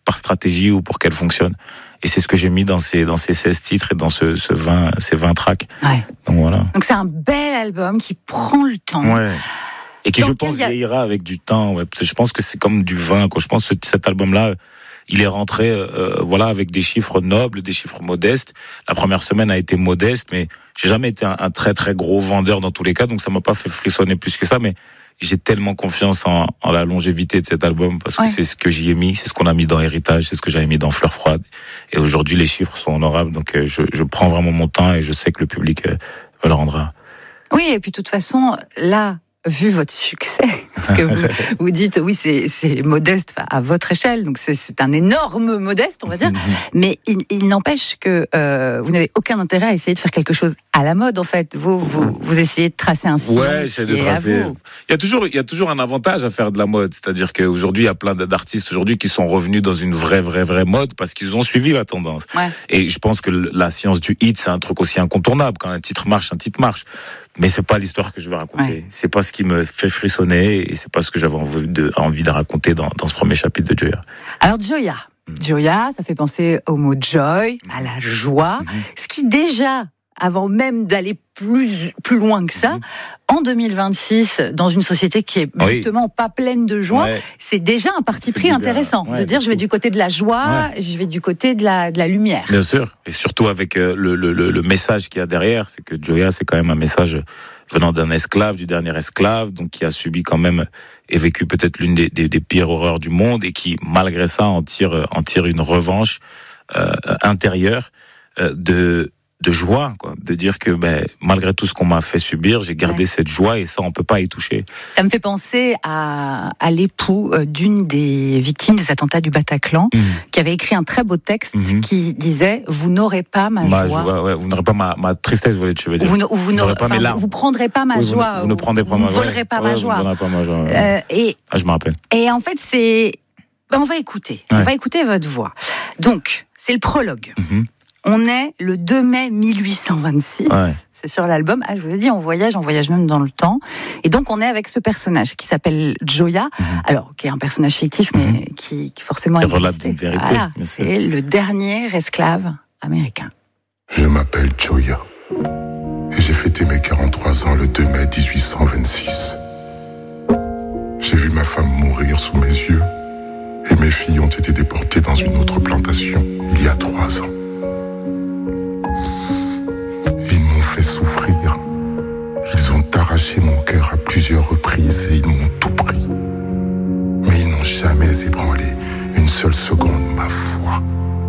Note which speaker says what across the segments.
Speaker 1: par stratégie ou pour qu'elle fonctionne. Et c'est ce que j'ai mis dans ces 16 titres et dans ces 20 tracks.
Speaker 2: Ouais.
Speaker 1: Donc voilà.
Speaker 2: Donc c'est un bel album qui prend le temps.
Speaker 1: Ouais. Et qui, je pense, vieillira avec du temps. Ouais. Parce que je pense que c'est comme du vin, quoi. Je pense que cet album-là, il est rentré, avec des chiffres nobles, des chiffres modestes. La première semaine a été modeste, mais j'ai jamais été un très très gros vendeur dans tous les cas, donc ça m'a pas fait frissonner plus que ça. Mais j'ai tellement confiance en la longévité de cet album parce que c'est ce que j'y ai mis, c'est ce qu'on a mis dans Héritage, c'est ce que j'avais mis dans Fleurs froides. Et aujourd'hui, les chiffres sont honorables, donc je prends vraiment mon temps et je sais que le public me le rendra.
Speaker 2: Oui, et puis de toute façon, là, vu votre succès, parce que vous dites, oui, c'est modeste à votre échelle, donc c'est un énorme modeste, on va dire, mais il n'empêche que vous n'avez aucun intérêt à essayer de faire quelque chose à la mode, en fait. Vous essayez de tracer un sillon.
Speaker 1: Ouais, j'essaie de tracer. Il y a toujours un avantage à faire de la mode, c'est-à-dire qu'aujourd'hui, il y a plein d'artistes aujourd'hui qui sont revenus dans une vraie mode parce qu'ils ont suivi la tendance. Ouais. Et je pense que la science du hit, c'est un truc aussi incontournable. Quand un titre marche. Mais c'est pas l'histoire que je vais raconter. Ouais. C'est pas ce qui me fait frissonner et c'est pas ce que j'avais envie de raconter dans ce premier chapitre de Joya.
Speaker 2: Alors Joya. Joya, ça fait penser au mot joy, à la joie. Ce qui déjà, avant même d'aller plus loin que ça, en 2026, dans une société qui est justement pas pleine de joie, c'est déjà un parti pris intéressant. De dire, je vais du côté de la joie, je vais du côté de la lumière.
Speaker 1: Bien sûr. Et surtout avec le message qu'il y a derrière, c'est que Joya, c'est quand même un message venant d'un esclave, du dernier esclave, donc qui a subi quand même et vécu peut-être l'une des pires horreurs du monde et qui, malgré ça, en tire une revanche intérieure de joie, quoi, de dire que malgré tout ce qu'on m'a fait subir, j'ai gardé cette joie et ça on peut pas y toucher.
Speaker 2: Ça me fait penser à l'époux d'une des victimes des attentats du Bataclan, qui avait écrit un très beau texte qui disait: vous n'aurez pas ma joie.
Speaker 1: Vous n'aurez pas ma tristesse, tu veux dire.
Speaker 2: Vous n'aurez pas mes larmes. Vous prendrez pas ma joie.
Speaker 1: Vous ne prendrez pas ma joie.
Speaker 2: Vous volerez pas ma joie.
Speaker 1: Vous n'aurez pas ma joie. Je me rappelle.
Speaker 2: Et en fait, on va écouter. On va écouter votre voix. Donc, c'est le prologue. On est le 2 mai 1826. C'est sur l'album. Je vous ai dit, on voyage même dans le temps. Et donc, on est avec ce personnage qui s'appelle Joya. Alors, qui est un personnage fictif, mais qui forcément existe.
Speaker 1: Relate d'une vérité.
Speaker 2: Voilà, c'est le dernier esclave américain.
Speaker 3: Je m'appelle Joya. Et j'ai fêté mes 43 ans le 2 mai 1826. J'ai vu ma femme mourir sous mes yeux. Et mes filles ont été déportées dans une autre plantation il y a 3 ans. Ils m'ont fait souffrir. Ils ont arraché mon cœur à plusieurs reprises et ils m'ont tout pris. Mais ils n'ont jamais ébranlé une seule seconde ma foi.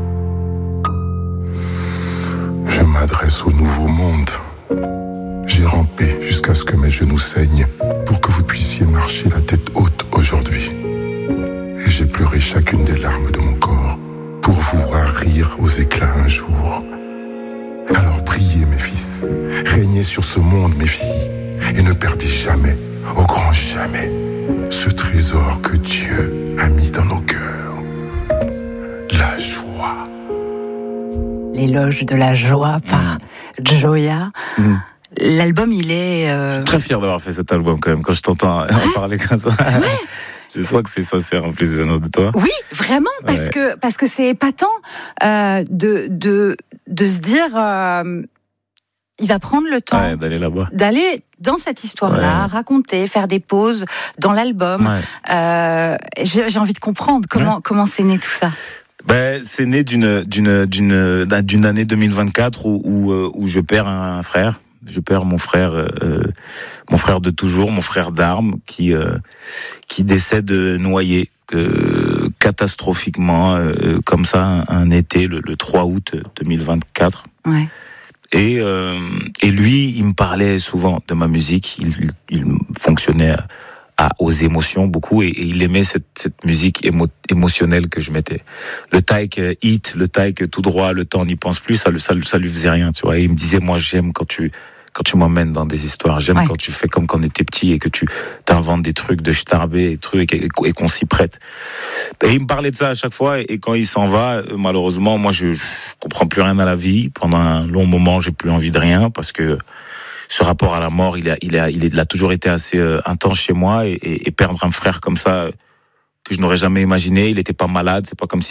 Speaker 3: Je m'adresse au nouveau monde. J'ai rampé jusqu'à ce que mes genoux saignent pour que vous puissiez marcher la tête haute aujourd'hui. Et j'ai pleuré chacune des larmes de mon corps pour vous voir rire aux éclats un jour. Alors priez, mes fils, régnez sur ce monde, mes filles, et ne perdez jamais, au grand jamais, ce trésor que Dieu a mis dans nos cœurs. La joie.
Speaker 2: L'éloge de la joie par Joya. L'album, il est...
Speaker 1: Je suis très fier d'avoir fait cet album, quand même, quand je t'entends en parler comme ça. Je sens que c'est sincère en plus venant de toi.
Speaker 2: Oui, vraiment, parce que c'est épatant de se dire, il va prendre le temps
Speaker 1: d'aller là-bas,
Speaker 2: d'aller dans cette histoire-là, raconter, faire des pauses dans l'album. J'ai envie de comprendre comment c'est né tout ça.
Speaker 1: C'est né d'une année 2024 où je perds un frère. Je perds mon frère de toujours, mon frère d'armes, qui décède noyé catastrophiquement, comme ça, un été, le 3 août 2024.
Speaker 2: Ouais.
Speaker 1: Et lui, il me parlait souvent de ma musique. Il fonctionnait aux émotions beaucoup et il aimait cette musique émotionnelle que je mettais. Le taïk hit, le taïk tout droit, le temps n'y pense plus, ça lui faisait rien, tu vois. Et il me disait, moi j'aime quand tu m'emmènes dans des histoires, j'aime quand tu fais comme quand on était petit et que tu t'inventes des trucs de starbé et qu'on s'y prête. Et il me parlait de ça à chaque fois et quand il s'en va, malheureusement, moi je comprends plus rien à la vie. Pendant un long moment, j'ai plus envie de rien parce que ce rapport à la mort, il a toujours été assez intense chez moi et perdre un frère comme ça que je n'aurais jamais imaginé. Il était pas malade, c'est pas comme